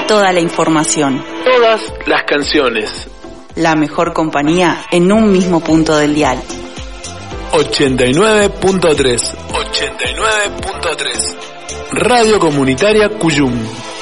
toda la información. Todas las canciones. La mejor compañía en un mismo punto del dial. 89.3. 89.3. Radio Comunitaria Cuyum.